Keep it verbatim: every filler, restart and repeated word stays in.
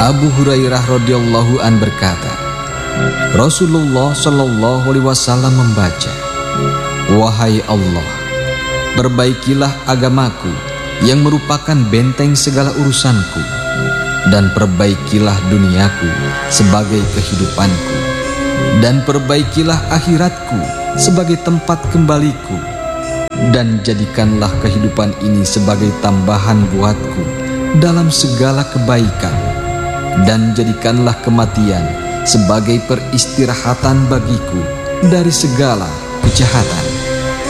Abu Hurairah radhiyallahu an berkata, Rasulullah shallallahu alaihi wasallam membaca, "Wahai Allah, perbaikilah agamaku yang merupakan benteng segala urusanku, dan perbaikilah duniaku sebagai kehidupanku, dan perbaikilah akhiratku sebagai tempat kembaliku, dan jadikanlah kehidupan ini sebagai tambahan buatku dalam segala kebaikan, dan jadikanlah kematian sebagai peristirahatan bagiku dari segala kejahatan."